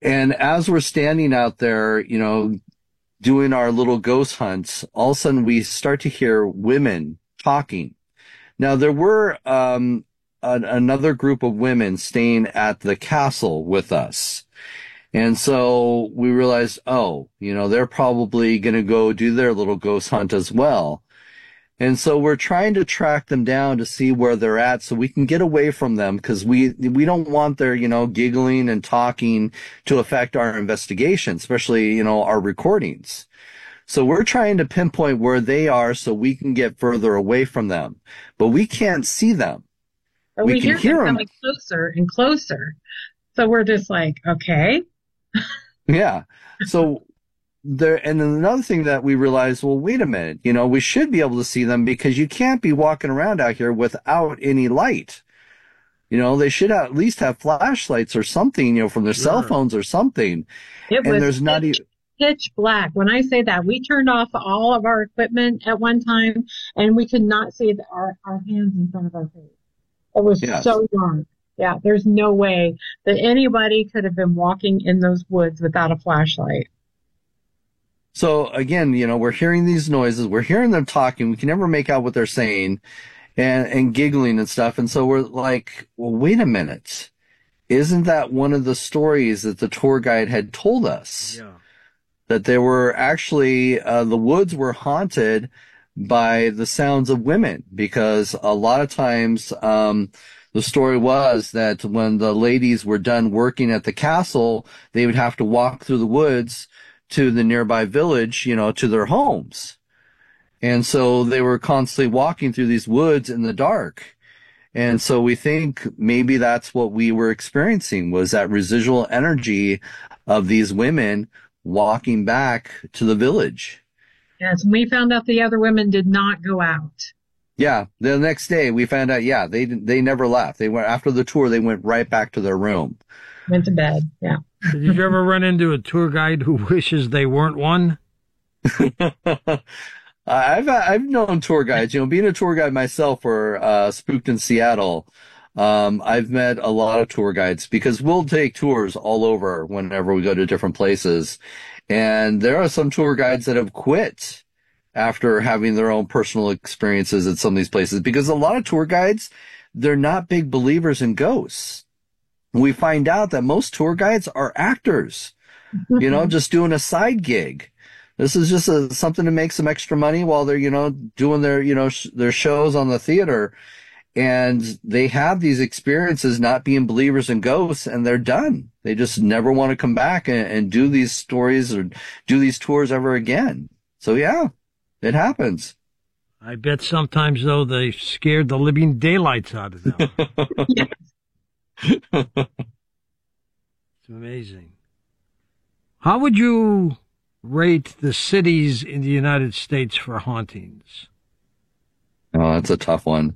And as we're standing out there, doing our little ghost hunts, all of a sudden we start to hear women talking. Now there were another group of women staying at the castle with us. And so we realized, they're probably going to go do their little ghost hunt as well. And so we're trying to track them down to see where they're at so we can get away from them because we don't want their, giggling and talking to affect our investigation, especially, our recordings. So we're trying to pinpoint where they are so we can get further away from them, but we can't see them. But we can hear them coming closer and closer. So we're just like, okay. Yeah. So and then another thing that we realized, well, wait a minute, we should be able to see them because you can't be walking around out here without any light. They should at least have flashlights or something, from their cell phones or something. There's not even pitch black. When I say that, we turned off all of our equipment at one time and we could not see our hands in front of our face. It was so dark. Yeah, there's no way that anybody could have been walking in those woods without a flashlight. So again, we're hearing these noises, we're hearing them talking, we can never make out what they're saying and giggling and stuff. And so we're like, well, wait a minute. Isn't that one of the stories that the tour guide had told us? Yeah. That there were actually, the woods were haunted by the sounds of women because a lot of times, the story was that when the ladies were done working at the castle, they would have to walk through the woods to the nearby village, to their homes. And so they were constantly walking through these woods in the dark. And so we think maybe that's what we were experiencing was that residual energy of these women walking back to the village. Yes, we found out the other women did not go out. Yeah, the next day we found out, they never left. They went after the tour, they went right back to their room. Went to bed, yeah. Did you ever run into a tour guide who wishes they weren't one? I've known tour guides, being a tour guide myself for Spooked in Seattle. I've met a lot of tour guides because we'll take tours all over whenever we go to different places. And there are some tour guides that have quit after having their own personal experiences at some of these places because a lot of tour guides, they're not big believers in ghosts. We find out that most tour guides are actors, just doing a side gig. This is just something to make some extra money while they're, doing their, their shows on the theater. And they have these experiences not being believers in ghosts and they're done. They just never want to come back and do these stories or do these tours ever again. So yeah, it happens. I bet sometimes though they scared the living daylights out of them. It's amazing. How would you rate the cities in the United States for hauntings? Oh, that's a tough one.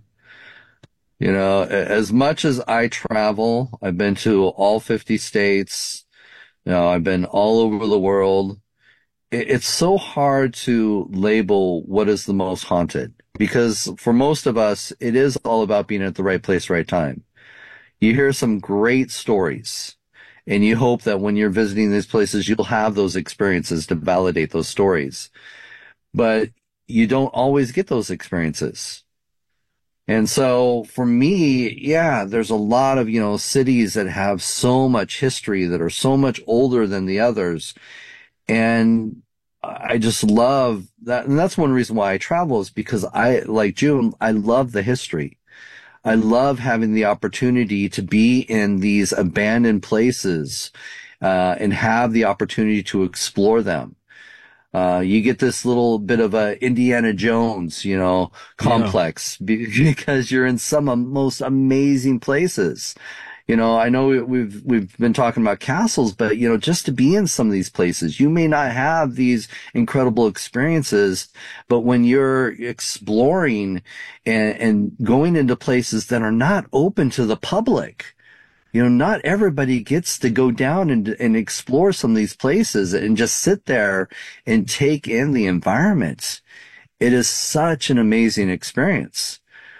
As much as I travel, I've been to all 50 states. I've been all over the world. It's so hard to label what is the most haunted because for most of us, it is all about being at the right place, right time. You hear some great stories and you hope that when you're visiting these places, you'll have those experiences to validate those stories, but you don't always get those experiences. And so for me, there's a lot of, cities that have so much history that are so much older than the others. And I just love that. And that's one reason why I travel is because like June, I love the history. I love having the opportunity to be in these abandoned places, and have the opportunity to explore them. You get this little bit of a Indiana Jones, complex because you're in some most amazing places. I know we've been talking about castles, but, just to be in some of these places, you may not have these incredible experiences, but when you're exploring and going into places that are not open to the public, not everybody gets to go down and explore some of these places and just sit there and take in the environment. It is such an amazing experience.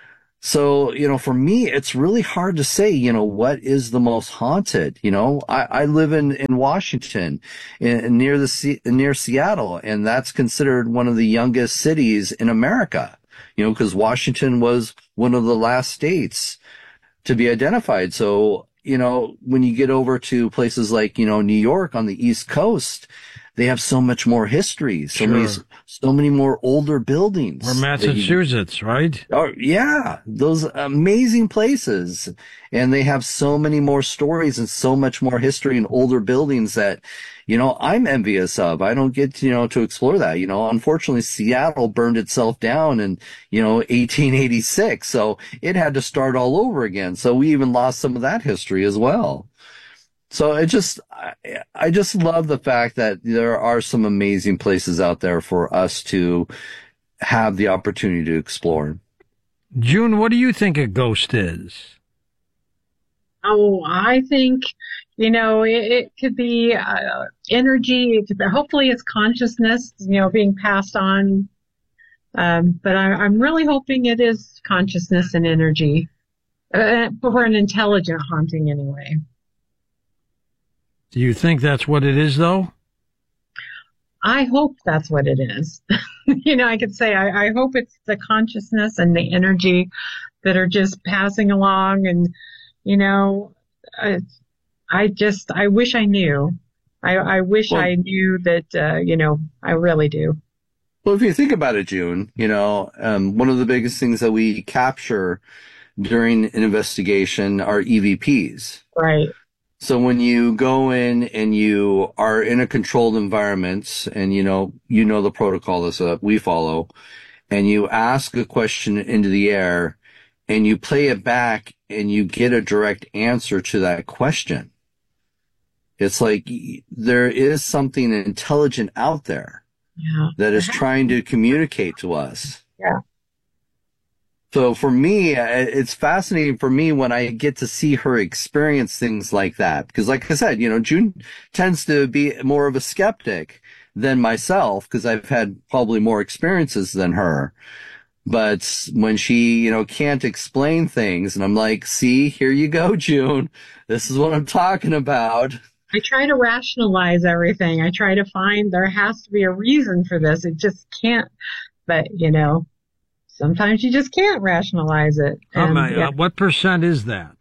So, for me, it's really hard to say, what is the most haunted? I live in Washington, near Seattle, and that's considered one of the youngest cities in America, because Washington was one of the last states to be identified. So, when you get over to places like, New York on the East Coast, they have so much more history, so many more older buildings. Or Massachusetts, right? Oh, yeah, those amazing places. And they have so many more stories and so much more history and older buildings that, I'm envious of. I don't get, to explore that. Unfortunately, Seattle burned itself down in, 1886. So it had to start all over again. So we even lost some of that history as well. So I just love the fact that there are some amazing places out there for us to have the opportunity to explore. June, what do you think a ghost is? Oh, I think, it could be energy. Hopefully it's consciousness, being passed on. But I'm really hoping it is consciousness and energy for an intelligent haunting anyway. Do you think that's what it is, though? I hope that's what it is. I could say I hope it's the consciousness and the energy that are just passing along. And, I wish I knew. I wish I knew that, I really do. Well, if you think about it, June, one of the biggest things that we capture during an investigation are EVPs. Right. So when you go in and you are in a controlled environment and the protocol that we follow, and you ask a question into the air and you play it back and you get a direct answer to that question, it's like there is something intelligent out there that is trying to communicate to us. Yeah. So for me, it's fascinating for me when I get to see her experience things like that. Because like I said, June tends to be more of a skeptic than myself because I've had probably more experiences than her. But when she, can't explain things and I'm like, see, here you go, June. This is what I'm talking about. I try to rationalize everything. I try to find there has to be a reason for this. It just can't. But, sometimes you just can't rationalize it. And, what percent is that?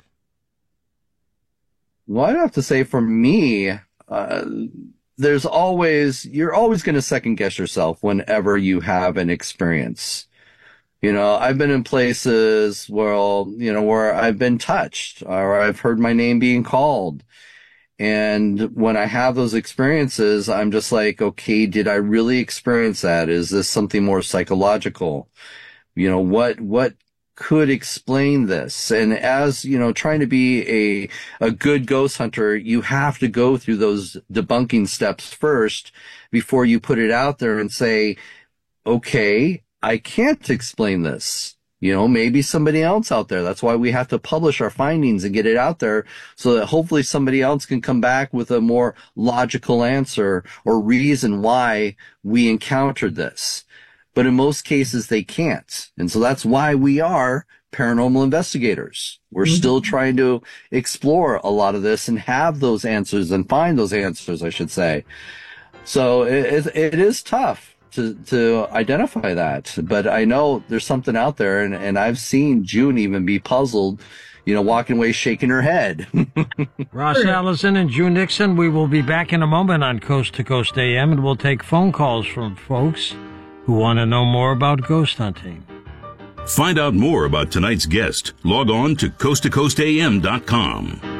Well, I'd have to say for me, you're always going to second guess yourself whenever you have an experience. I've been in places where I've been touched or I've heard my name being called. And when I have those experiences, I'm just like, okay, did I really experience that? Is this something more psychological? What could explain this? And as, trying to be a good ghost hunter, you have to go through those debunking steps first before you put it out there and say, okay, I can't explain this. Maybe somebody else out there. That's why we have to publish our findings and get it out there so that hopefully somebody else can come back with a more logical answer or reason why we encountered this. But in most cases, they can't. And so that's why we are paranormal investigators. We're still trying to explore a lot of this and have those answers and find those answers, I should say. So it is tough to identify that. But I know there's something out there, and I've seen June even be puzzled, walking away shaking her head. Ross Allison and June Nixon, we will be back in a moment on Coast to Coast AM, and we'll take phone calls from folks who want to know more about ghost hunting. Find out more about tonight's guest. Log on to coasttocoastam.com.